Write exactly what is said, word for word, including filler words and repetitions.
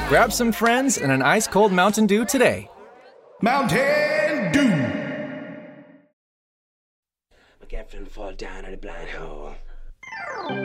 Grab some friends and an ice-cold Mountain Dew today. Mountain Dew! My cat finna fall down in a blind hole.